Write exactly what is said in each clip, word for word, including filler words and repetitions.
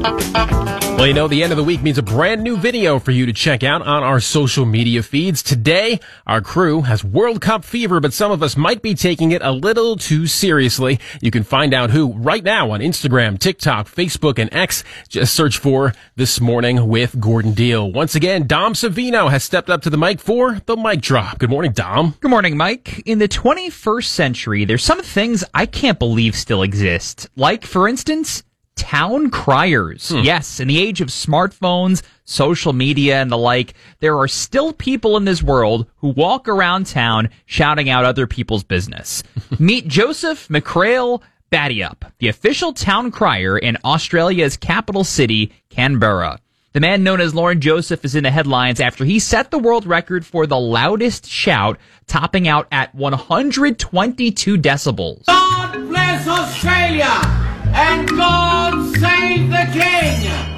Well, you know, the end of the week means a brand new video for you to check out on our social media feeds. Today, our crew has World Cup fever, but some of us might be taking it a little too seriously. You can find out who right now on Instagram, TikTok, Facebook, and X. Just search for This Morning with Gordon Deal. Once again, Dom Savino has stepped up to the mic for the mic drop. Good morning, Dom. Good morning, Mike. In the twenty-first century, there's some things I can't believe still exist. Like, for instance, town criers. Hmm. Yes, in the age of smartphones, social media, and the like, there are still people in this world who walk around town shouting out other people's business. Meet Joseph McCrail Badiup, the official town crier in Australia's capital city, Canberra. The man known as Lord Joseph is in the headlines after he set the world record for the loudest shout, topping out at one hundred twenty-two decibels. God bless Australia! And God save the King!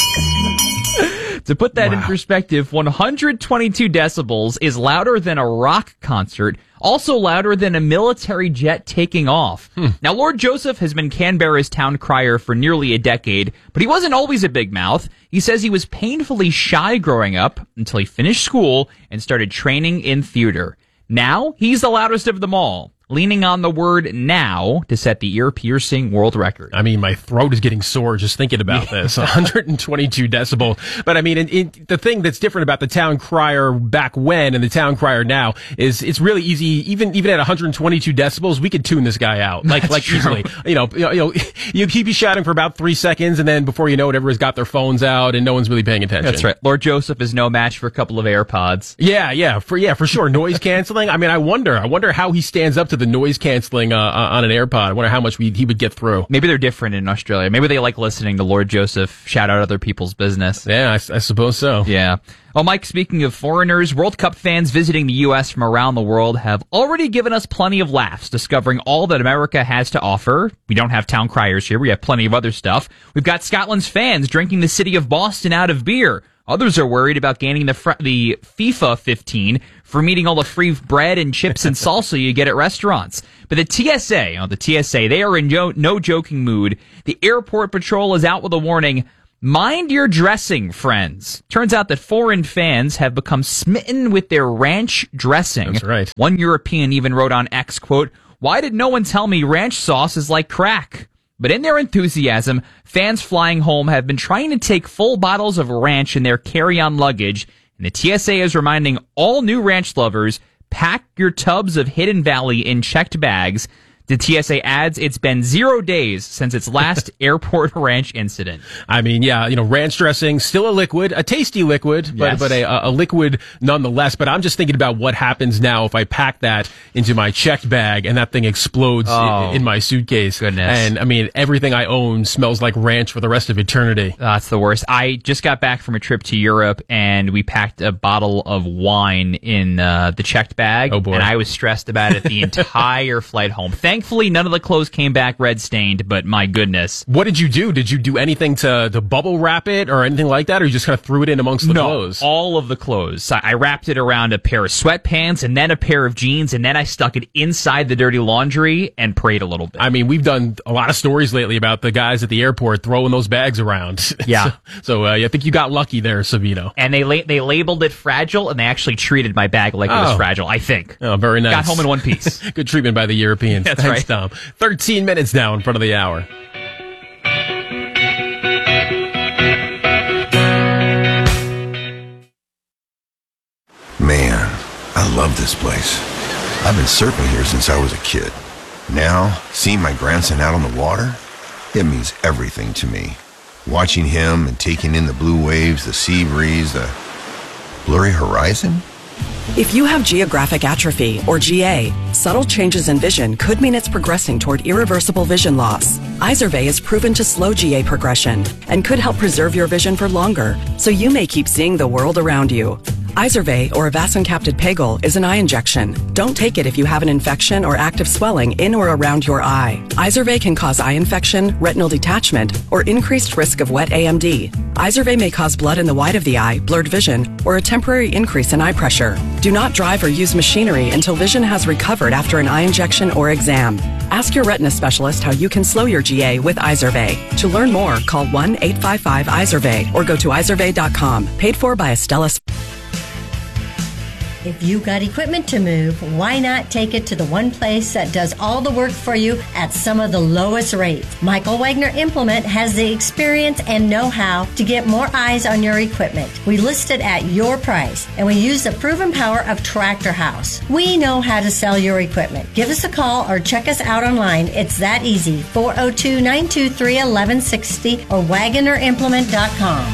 To put that wow. in perspective, one hundred twenty-two decibels is louder than a rock concert, also louder than a military jet taking off. Hmm. Now, Lord Joseph has been Canberra's town crier for nearly a decade, but he wasn't always a big mouth. He says he was painfully shy growing up until he finished school and started training in theater. Now, he's the loudest of them all, leaning on the word now to set the ear-piercing world record. I mean, my throat is getting sore just thinking about this. one hundred twenty-two decibel. But I mean, in, in, the thing that's different about the town crier back when and the town crier now is it's really easy. Even even at one hundred twenty-two decibels, we could tune this guy out like That's like true. easily. You know, you know, you know, you keep you shouting for about three seconds, and then before you know it, everyone's got their phones out and no one's really paying attention. That's right. Lord Joseph is no match for a couple of AirPods. Yeah, yeah, for yeah, for sure. Noise canceling. I mean, I wonder, I wonder how he stands up to the noise canceling uh, on an AirPod. I wonder how much we, he would get through. Maybe they're different in Australia. Maybe they like listening to Lord Joseph shout out other people's business. Yeah, I, I suppose so. Yeah. Well, Mike, speaking of foreigners, World Cup fans visiting the U S from around the world have already given us plenty of laughs, discovering all that America has to offer. We don't have town criers here. We have plenty of other stuff. We've got Scotland's fans drinking the city of Boston out of beer. Others are worried about gaining the fr- the FIFA fifteen from eating all the free bread and chips and salsa you get at restaurants. But the T S A, you know, the T S A, they are in no, no joking mood. The airport patrol is out with a warning. Mind your dressing, friends. Turns out that foreign fans have become smitten with their ranch dressing. That's right. One European even wrote on X, quote, "Why did no one tell me ranch sauce is like crack?" But in their enthusiasm, fans flying home have been trying to take full bottles of ranch in their carry-on luggage, and the T S A is reminding all new ranch lovers, pack your tubs of Hidden Valley in checked bags. The T S A adds it's been zero days since its last airport ranch incident. I mean, yeah, you know, ranch dressing, still a liquid, a tasty liquid, but Yes. but a, a liquid nonetheless. But I'm just thinking about what happens now if I pack that into my checked bag and that thing explodes Oh, in, in my suitcase. goodness. And I mean, everything I own smells like ranch for the rest of eternity. That's the worst. I just got back from a trip to Europe, and we packed a bottle of wine in uh, the checked bag. Oh, boy. And I was stressed about it the entire flight home. Thankfully, none of the clothes came back red stained, but my goodness. What did you do? Did you do anything to, to bubble wrap it or anything like that? Or you just kind of threw it in amongst the no, clothes? all of the clothes. I, I wrapped it around a pair of sweatpants and then a pair of jeans, and then I stuck it inside the dirty laundry and prayed a little bit. I mean, we've done a lot of stories lately about the guys at the airport throwing those bags around. Yeah. so so uh, I think you got lucky there, Savino. And they la- they labeled it fragile, and they actually treated my bag like it was Oh. fragile, I think. Oh, very nice. Got home in one piece. Good treatment by the Europeans. That's Thanks, right. Tom. thirteen minutes now in front of the hour. Man, I love this place. I've been surfing here since I was a kid. Now, seeing my grandson out on the water, it means everything to me. Watching him and taking in the blue waves, the sea breeze, the blurry horizon. If you have geographic atrophy, or G A, subtle changes in vision could mean it's progressing toward irreversible vision loss. Izervay is proven to slow G A progression and could help preserve your vision for longer, so you may keep seeing the world around you. Izervay, or avacincaptad pegol, is an eye injection. Don't take it if you have an infection or active swelling in or around your eye. Izervay can cause eye infection, retinal detachment, or increased risk of wet A M D. Izervay may cause blood in the white of the eye, blurred vision, or a temporary increase in eye pressure. Do not drive or use machinery until vision has recovered after an eye injection or exam. Ask your retina specialist how you can slow your G A with Izervay. To learn more, call one eight five five Izervay or go to izervay dot com. Paid for by Astellas. If you got equipment to move, why not take it to the one place that does all the work for you at some of the lowest rates? Michael Wagner Implement has the experience and know-how to get more eyes on your equipment. We list it at your price, and we use the proven power of Tractor House. We know how to sell your equipment. Give us a call or check us out online. It's that easy. four oh two, nine two three, one one six oh or wagoner implement dot com.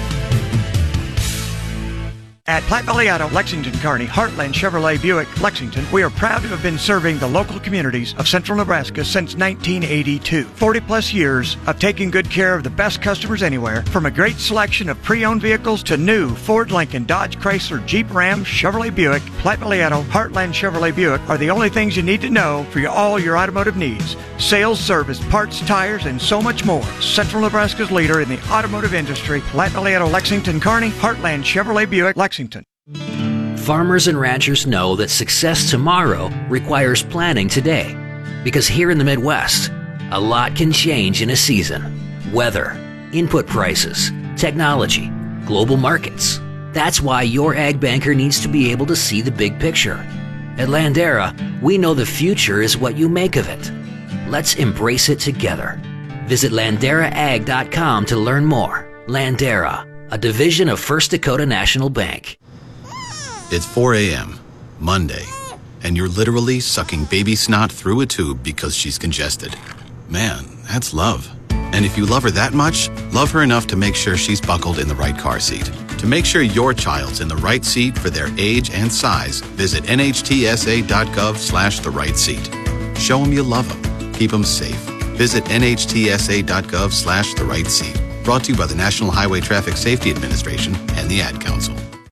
At Platte Valley Auto, Lexington, Kearney, Heartland Chevrolet Buick, Lexington, we are proud to have been serving the local communities of central Nebraska since nineteen eighty-two. forty plus years of taking good care of the best customers anywhere, from a great selection of pre-owned vehicles to new Ford, Lincoln, Dodge, Chrysler, Jeep, Ram, Chevrolet Buick. Platte Valley Auto, Heartland Chevrolet Buick are the only things you need to know for your, all your automotive needs. Sales, service, parts, tires, and so much more. Central Nebraska's leader in the automotive industry, Platte Valley Auto, Lexington, Kearney, Heartland Chevrolet Buick, Lexington. Farmers and ranchers know that success tomorrow requires planning today. Because here in the Midwest, a lot can change in a season. Weather, input prices, technology, global markets. That's why your ag banker needs to be able to see the big picture. At Landera, we know the future is what you make of it. Let's embrace it together. Visit landera ag dot com to learn more. Landera, a division of First Dakota National Bank. It's four a.m., Monday, and you're literally sucking baby snot through a tube because she's congested. Man, that's love. And if you love her that much, love her enough to make sure she's buckled in the right car seat. To make sure your child's in the right seat for their age and size, visit N H T S A dot gov slash the right seat. Show them you love them. Keep them safe. Visit N H T S A dot gov slash the right seat. Brought to you by the National Highway Traffic Safety Administration and the Ad Council.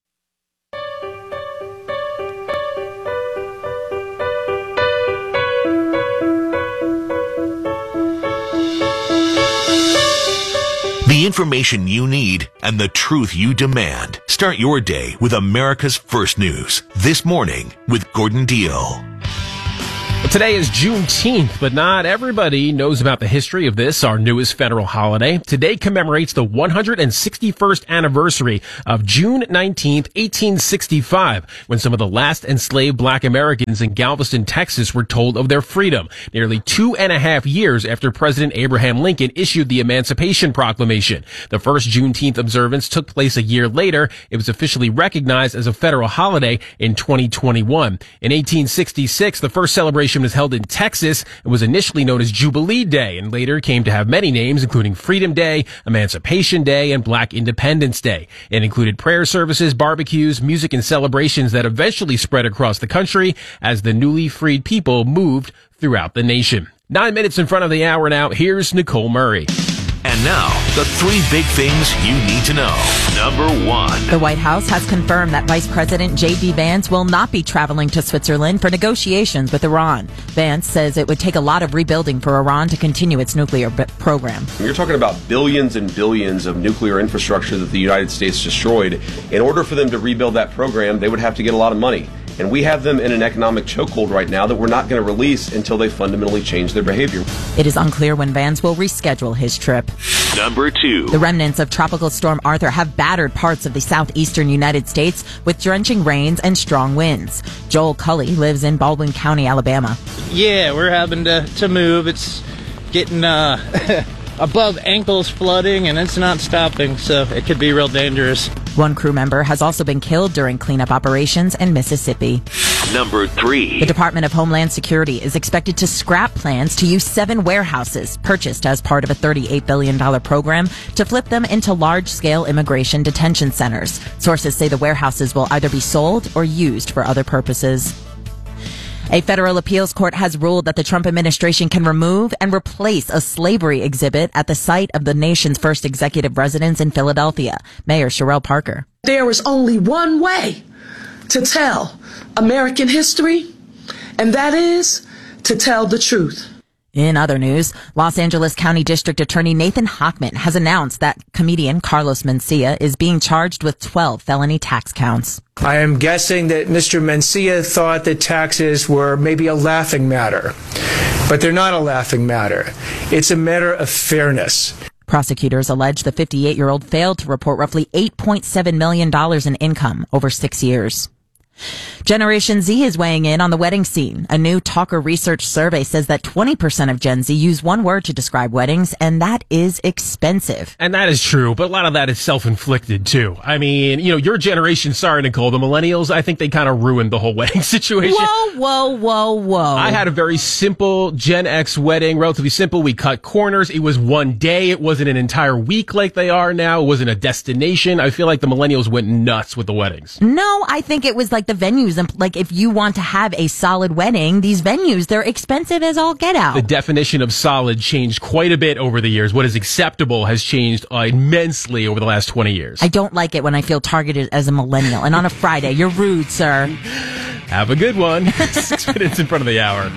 The information you need and the truth you demand. Start your day with America's First News. This morning with Gordon Deal. Well, today is Juneteenth, but not everybody knows about the history of this, our newest federal holiday. Today commemorates the one hundred sixty-first anniversary of June nineteenth, eighteen sixty-five, when some of the last enslaved black Americans in Galveston, Texas were told of their freedom, nearly two and a half years after President Abraham Lincoln issued the Emancipation Proclamation. The first Juneteenth observance took place a year later. It was officially recognized as a federal holiday in twenty twenty-one. In eighteen sixty-six, the first celebration was held in Texas. It was initially known as Jubilee Day and later came to have many names, including Freedom Day, Emancipation Day, and Black Independence Day. It included prayer services, barbecues, music, and celebrations that eventually spread across the country as the newly freed people moved throughout the nation. Nine minutes in front of the hour now, here's Nicole Murray. And now, the three big things you need to know. Number one. The White House has confirmed that Vice President J D Vance will not be traveling to Switzerland for negotiations with Iran. Vance says it would take a lot of rebuilding for Iran to continue its nuclear b- program. You're talking about billions and billions of nuclear infrastructure that the United States destroyed. In order for them to rebuild that program, they would have to get a lot of money. And we have them in an economic chokehold right now that we're not going to release until they fundamentally change their behavior. It is unclear when Vance will reschedule his trip. Number two. The remnants of Tropical Storm Arthur have battered parts of the southeastern United States with drenching rains and strong winds. Joel Cully lives in Baldwin County, Alabama. Yeah, we're having to, to move. It's getting uh, above ankles flooding, and it's not stopping, so it could be real dangerous. One crew member has also been killed during cleanup operations in Mississippi. Number three. The Department of Homeland Security is expected to scrap plans to use seven warehouses purchased as part of a thirty-eight billion dollars program to flip them into large-scale immigration detention centers. Sources say the warehouses will either be sold or used for other purposes. A federal appeals court has ruled that the Trump administration can remove and replace a slavery exhibit at the site of the nation's first executive residence in Philadelphia. Mayor Sherrell Parker. There is only one way to tell American history, and that is to tell the truth. In other news, Los Angeles County District Attorney Nathan Hochman has announced that comedian Carlos Mencia is being charged with twelve felony tax counts. I am guessing that Mister Mencia thought that taxes were maybe a laughing matter, but they're not a laughing matter. It's a matter of fairness. Prosecutors allege the fifty-eight-year-old failed to report roughly eight point seven million dollars in income over six years. Generation Z is weighing in on the wedding scene. A new Talker Research survey says that twenty percent of Gen Z use one word to describe weddings, and that is expensive. And that is true, but a lot of that is self-inflicted, too. I mean, you know, your generation, sorry, Nicole, the millennials, I think they kind of ruined the whole wedding situation. Whoa, whoa, whoa, whoa. I had a very simple Gen X wedding, relatively simple. We cut corners. It was one day. It wasn't an entire week like they are now. It wasn't a destination. I feel like the millennials went nuts with the weddings. No, I think it was like the venues. And like if you want to have a solid wedding, these venues, they're expensive as all get out. The definition of solid changed quite a bit over the years. What is acceptable has changed uh, immensely over the last twenty years. I don't like it when I feel targeted as a millennial. And on a Friday, you're rude, sir. Have a good one. Six minutes in front of the hour.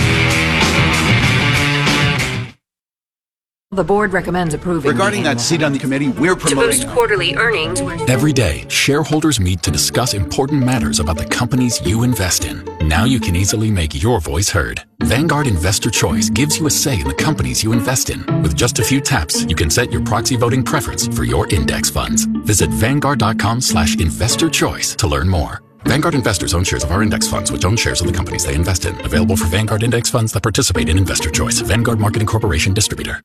The board recommends approving. Regarding that seat on the committee, we're promoting. To boost quarterly earnings. Every day, shareholders meet to discuss important matters about the companies you invest in. Now you can easily make your voice heard. Vanguard Investor Choice gives you a say in the companies you invest in. With just a few taps, you can set your proxy voting preference for your index funds. Visit Vanguard.com slash investor choice to learn more. Vanguard investors own shares of our index funds, which own shares of the companies they invest in. Available for Vanguard index funds that participate in Investor Choice. Vanguard Marketing Corporation Distributor.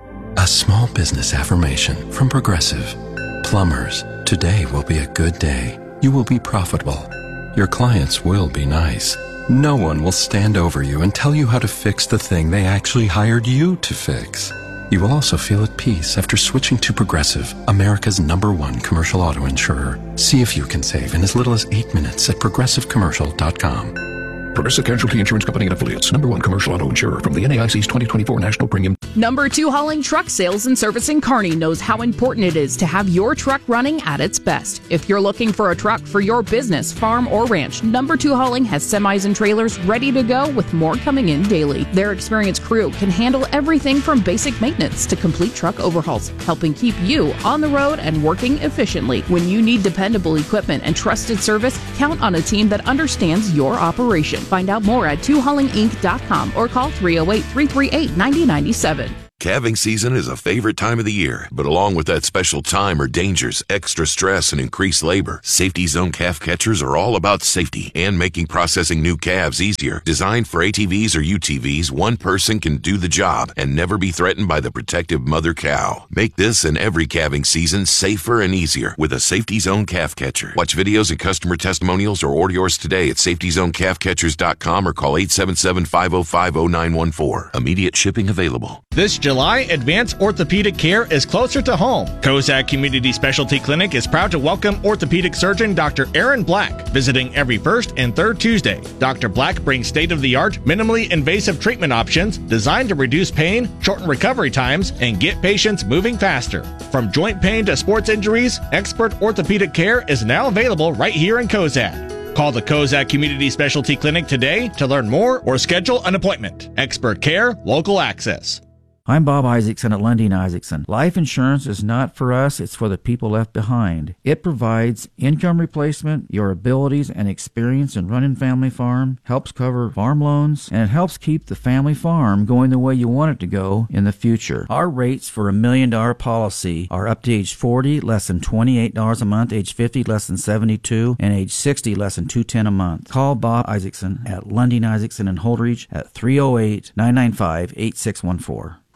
A small business affirmation from Progressive. Plumbers, today will be a good day. You will be profitable. Your clients will be nice. No one will stand over you and tell you how to fix the thing they actually hired you to fix. You will also feel at peace after switching to Progressive, America's number one commercial auto insurer. See if you can save in as little as eight minutes at progressive commercial dot com. Progressive Casualty Insurance Company and Affiliates. Number one commercial auto insurer from the N A I C's twenty twenty-four National Premium. Number two Hauling Truck Sales and Servicing Kearney knows how important it is to have your truck running at its best. If you're looking for a truck for your business, farm, or ranch, Number two Hauling has semis and trailers ready to go with more coming in daily. Their experienced crew can handle everything from basic maintenance to complete truck overhauls, helping keep you on the road and working efficiently. When you need dependable equipment and trusted service, count on a team that understands your operation. Find out more at two hauling inc dot com or call three oh eight, three three eight, nine oh nine seven. Calving season is a favorite time of the year, but along with that special time are dangers, extra stress, and increased labor. Safety Zone calf catchers are all about safety and making processing new calves easier. Designed for A T Vs or U T Vs, one person can do the job and never be threatened by the protective mother cow. Make this and every calving season safer and easier with a Safety Zone calf catcher. Watch videos and customer testimonials or order yours today at safety zone calf catchers dot com or call eight seven seven, five oh five, oh nine one four. Immediate shipping available. This July, Advanced Orthopedic Care is closer to home. Kozak Community Specialty Clinic is proud to welcome orthopedic surgeon Doctor Aaron Black, visiting every first and third Tuesday. Doctor Black brings state-of-the-art, minimally invasive treatment options designed to reduce pain, shorten recovery times, and get patients moving faster. From joint pain to sports injuries, expert orthopedic care is now available right here in Kozak. Call the Kozak Community Specialty Clinic today to learn more or schedule an appointment. Expert care, local access. I'm Bob Isaacson at Lundin Isaacson. Life insurance is not for us, it's for the people left behind. It provides income replacement, your abilities and experience in running family farm, helps cover farm loans, and it helps keep the family farm going the way you want it to go in the future. Our rates for a million dollar policy are up to age forty, less than twenty-eight dollars a month, age fifty, less than seventy-two dollars, and age sixty, less than two hundred ten dollars a month. Call Bob Isaacson at Lundin Isaacson in Holdridge at three oh eight, nine nine five, eight six one four.